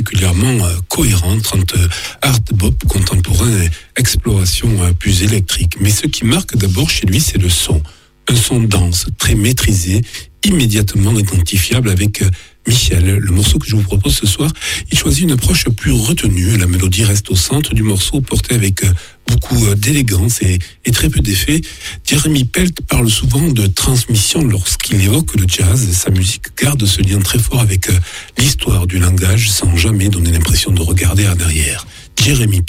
particulièrement cohérente entre art bop contemporain et exploration plus électrique. Mais ce qui marque d'abord chez lui, c'est le son. Un son dense, très maîtrisé, immédiatement identifiable avec Michel. Le morceau que je vous propose ce soir, il choisit une approche plus retenue. La mélodie reste au centre du morceau, portée avec beaucoup d'élégance et très peu d'effet. Jérémy Pelt parle souvent de transmission lorsqu'il évoque le jazz. Sa musique garde ce lien très fort avec l'histoire du langage sans jamais donner l'impression de regarder en arrière. Jérémy